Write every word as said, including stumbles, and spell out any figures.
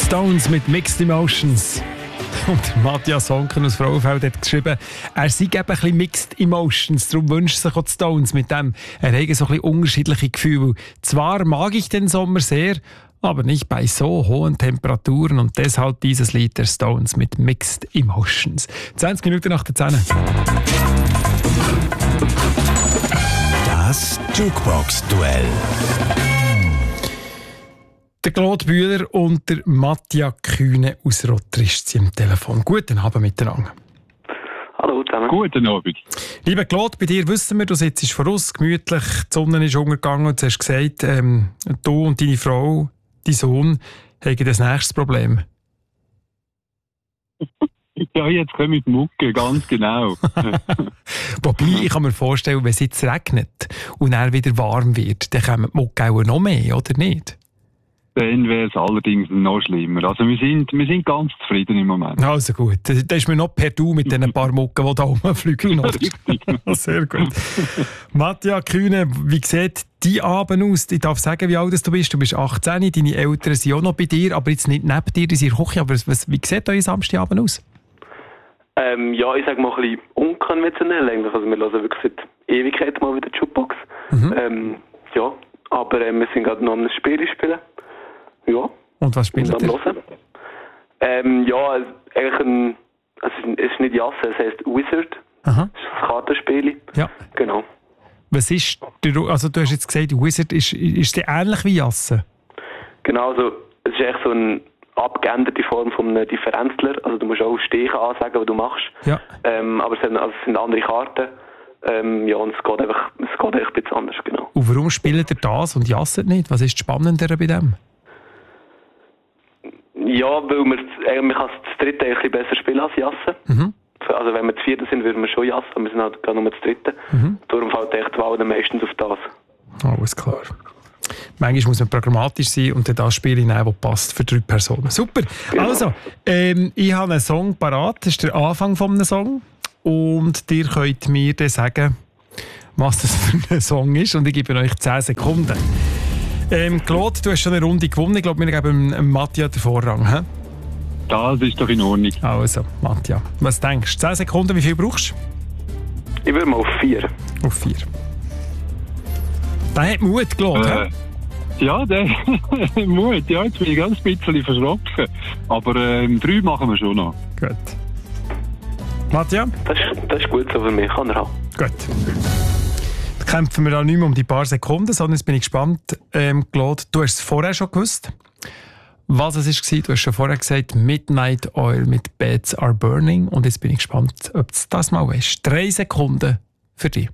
Stones mit Mixed Emotions. Und Matthias Honken aus Frauenfeld hat geschrieben, er sei eben ein bisschen Mixed Emotions, darum wünscht sich auch die Stones mit dem. Er habe so ein bisschen unterschiedliche Gefühle. Zwar mag ich den Sommer sehr, aber nicht bei so hohen Temperaturen und deshalb dieses Lied der Stones mit Mixed Emotions. zwanzig Minuten nach der zehn. Das Jukebox-Duell. Der Claude Bühler und der Mattia Kühne aus Rottrist sind am Telefon. Guten Abend miteinander. Hallo zusammen. Guten Abend. Lieber Claude, bei dir wissen wir, du sitzt vor uns gemütlich, die Sonne ist untergegangen und du hast gesagt, ähm, du und deine Frau, dein Sohn, haben das nächste Problem. Ja, jetzt komme ich die Mucke, ganz genau. Wobei, ich kann mir vorstellen, wenn es jetzt regnet und dann wieder warm wird, dann kommen die Mucke auch noch mehr, oder nicht? Dann wäre es allerdings noch schlimmer. Also wir sind, wir sind ganz zufrieden im Moment. Also gut, da ist mir noch per Du mit diesen paar Mucken, die da rumfliegen. Richtig. Sehr gut. Mattia Kühne, wie sieht dein Abend aus? Ich darf sagen, wie alt du bist. Du bist achtzehn, deine Eltern sind auch noch bei dir, aber jetzt nicht neben dir, die sind in der Küche. Aber was, wie sieht euer Samstagabend aus? Ähm, ja, ich sage mal ein bisschen unkonventionell eigentlich. Also wir hören wirklich seit Ewigkeit mal wieder die Jukebox. Mhm. Ähm, ja, aber äh, wir sind gerade noch am Spiel spielen. Ja. Und was spielt ihr? Ähm, ja, eigentlich ein, also es ist nicht Jasse, es heisst Wizard. Aha. Das ist ein Kartenspiel. Ja. Genau. Was ist, der, also du hast jetzt gesagt, Wizard, ist, ist der ähnlich wie Jasse? Genau, also es ist echt so eine abgeänderte Form von einem Differenzler. Also du musst auch Stiche ansagen, was du machst. Ja. Ähm, aber es sind, also es sind andere Karten. Ähm, ja, und es geht einfach, es geht einfach ein bisschen anders, genau. Und warum spielt ihr das und Jasset nicht? Was ist spannender bei dem? Ja, weil wir, äh, man kann das dritte ein bisschen besser spielen als Jassen. Mhm. Also wenn wir das vierte sind, würden wir schon Jassen, aber wir sind halt gerade nur das dritte. Mhm. Darum fällt echt die Wahl dann meistens auf das. Alles klar. Manchmal muss man programmatisch sein und dann das Spiel hinein, das passt für drei Personen. Super. Genau. Also, ähm, ich habe einen Song parat. Das ist der Anfang von einem Song. Und ihr könnt mir dann sagen, was das für ein Song ist. Und ich gebe euch zehn Sekunden. Ähm, Claude, du hast schon eine Runde gewonnen. Ich glaube, wir geben Mattia den Vorrang. He? Das ist doch in Ordnung. Also, Mattia, was denkst du? zehn Sekunden, wie viel brauchst du? Ich würde mal auf vier. Auf vier. Der hat Mut, Claude. Äh, ja, der Mut. Ja, jetzt bin ich ganz bisschen verschrocken. Aber ähm, drei machen wir schon noch. Gut. Mattia? Das, das ist gut so für mich, kann er haben. Gut. Kämpfen wir da nicht mehr um die paar Sekunden, sondern jetzt bin ich gespannt. Ähm, Claude, du hast es vorher schon gewusst. Was es war, du hast schon vorher gesagt, Midnight Oil mit Beds Are Burning. Und jetzt bin ich gespannt, ob du das mal weißt. Drei Sekunden für dich.